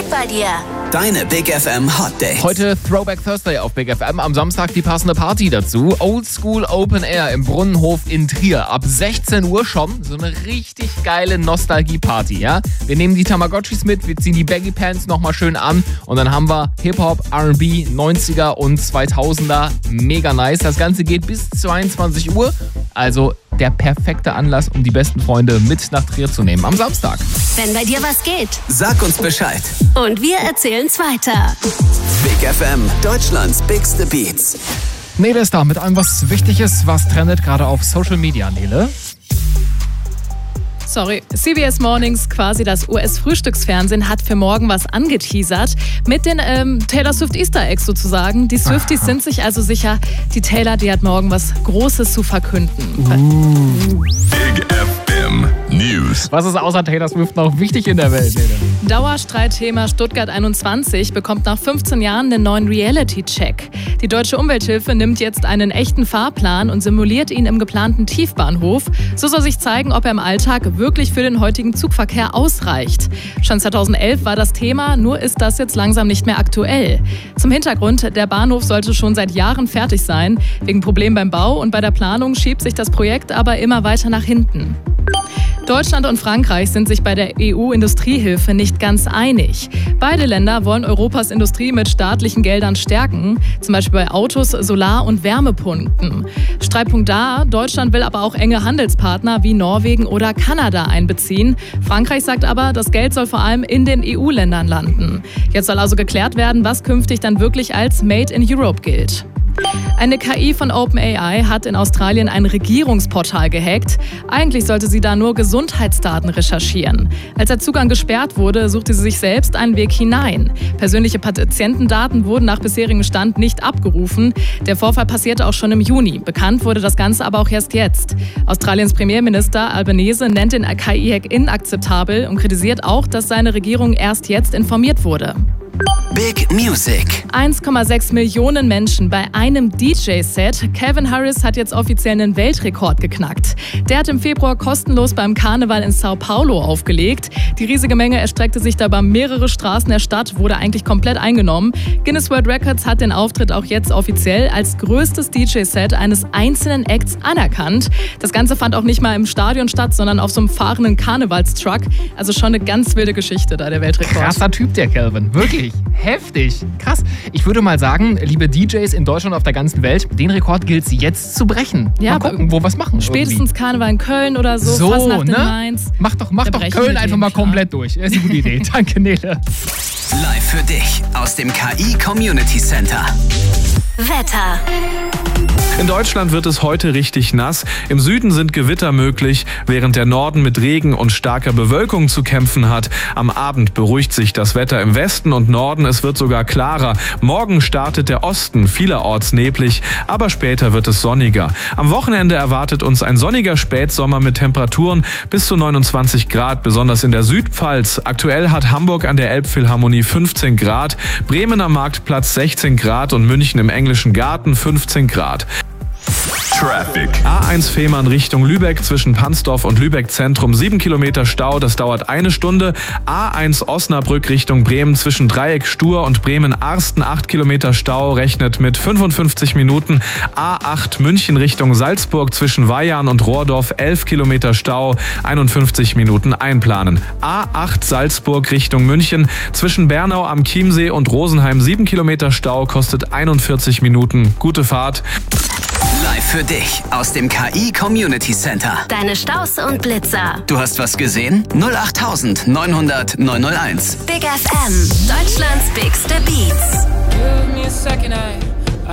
Musik bei dir. Deine Big FM Hot Dates. Heute Throwback Thursday auf Big FM. Am Samstag die passende Party dazu. Old School Open Air im Brunnenhof in Trier. Ab 16 Uhr schon. So eine richtig geile Nostalgie-Party, ja? Wir nehmen die Tamagotchis mit, wir ziehen die Baggy Pants nochmal schön an und dann haben wir Hip-Hop, R&B, 90er und 2000er. Mega nice. Das Ganze geht bis 22 Uhr. Also der perfekte Anlass, um die besten Freunde mit nach Trier zu nehmen am Samstag. Wenn bei dir was geht. Sag uns Bescheid. Und wir erzählen's weiter. Big FM, Deutschlands bigste Beats. Nele ist da mit allem, was wichtig ist, was trendet gerade auf Social Media, Nele. CBS Mornings, quasi das US-Frühstücksfernsehen, hat für morgen was angeteasert mit den Taylor Swift Easter Eggs sozusagen. Die Swifties sind sich also sicher, die Taylor, die hat morgen was Großes zu verkünden. Big FM News. Was ist außer Taylor Swift noch wichtig in der Welt, Nele? Dauerstreitthema Stuttgart 21 bekommt nach 15 Jahren den neuen Reality-Check. Die Deutsche Umwelthilfe nimmt jetzt einen echten Fahrplan und simuliert ihn im geplanten Tiefbahnhof. So soll sich zeigen, ob er im Alltag wirklich für den heutigen Zugverkehr ausreicht. Schon 2011 war das Thema, nur ist das jetzt langsam nicht mehr aktuell. Zum Hintergrund, der Bahnhof sollte schon seit Jahren fertig sein. Wegen Problemen beim Bau und bei der Planung schiebt sich das Projekt aber immer weiter nach hinten. Deutschland und Frankreich sind sich bei der EU-Industriehilfe nicht ganz einig. Beide Länder wollen Europas Industrie mit staatlichen Geldern stärken, zum Beispiel bei Autos, Solar- und Wärmepumpen. Streitpunkt da, Deutschland will aber auch enge Handelspartner wie Norwegen oder Kanada einbeziehen. Frankreich sagt aber, das Geld soll vor allem in den EU-Ländern landen. Jetzt soll also geklärt werden, was künftig dann wirklich als Made in Europe gilt. Eine KI von OpenAI hat in Australien ein Regierungsportal gehackt. Eigentlich sollte sie da nur Gesundheitsdaten recherchieren. Als der Zugang gesperrt wurde, suchte sie sich selbst einen Weg hinein. Persönliche Patientendaten wurden nach bisherigem Stand nicht abgerufen. Der Vorfall passierte auch schon im Juni. Bekannt wurde das Ganze aber auch erst jetzt. Australiens Premierminister Albanese nennt den KI-Hack inakzeptabel und kritisiert auch, dass seine Regierung erst jetzt informiert wurde. Big Music. 1,6 Millionen Menschen bei einem DJ-Set. Calvin Harris hat jetzt offiziell einen Weltrekord geknackt. Der hat im Februar kostenlos beim Karneval in Sao Paulo aufgelegt. Die riesige Menge erstreckte sich dabei mehrere Straßen der Stadt, wurde eigentlich komplett eingenommen. Guinness World Records hat den Auftritt auch jetzt offiziell als größtes DJ-Set eines einzelnen Acts anerkannt. Das Ganze fand auch nicht mal im Stadion statt, sondern auf so einem fahrenden Karnevalstruck. Also schon eine ganz wilde Geschichte da, der Weltrekord. Krasser Typ, der Calvin. Wirklich. Heftig. Krass. Ich würde mal sagen, liebe DJs in Deutschland und auf der ganzen Welt, den Rekord gilt es jetzt zu brechen. Ja, mal gucken, wo was machen. Spätestens irgendwie. Karneval in Köln oder so. Fastnacht in Mainz. Mach doch Köln einfach mal komplett durch. Das ist eine gute Idee. Danke, Nele. Live für dich aus dem KI Community Center. Wetter. In Deutschland wird es heute richtig nass. Im Süden sind Gewitter möglich, während der Norden mit Regen und starker Bewölkung zu kämpfen hat. Am Abend beruhigt sich das Wetter im Westen und Norden. Es wird sogar klarer. Morgen startet der Osten, vielerorts neblig, aber später wird es sonniger. Am Wochenende erwartet uns ein sonniger Spätsommer mit Temperaturen bis zu 29 Grad, besonders in der Südpfalz. Aktuell hat Hamburg an der Elbphilharmonie 15 Grad, Bremen am Marktplatz 16 Grad und München im Englischen Garten 15 Grad. Traffic. A1 Fehmarn Richtung Lübeck zwischen Pansdorf und Lübeck Zentrum 7 Kilometer Stau, das dauert 1 Stunde. A1 Osnabrück Richtung Bremen zwischen Dreieck Stur und Bremen-Arsten 8 Kilometer Stau, rechnet mit 55 Minuten. A8 München Richtung Salzburg zwischen Weyarn und Rohrdorf 11 Kilometer Stau, 51 Minuten einplanen. A8 Salzburg Richtung München zwischen Bernau am Chiemsee und Rosenheim 7 Kilometer Stau, kostet 41 Minuten. Gute Fahrt. Live für dich aus dem KI Community Center. Deine Staus und Blitzer. Du hast was gesehen? 08900 901. Big FM. Deutschlands bigste Beats. Give me a second,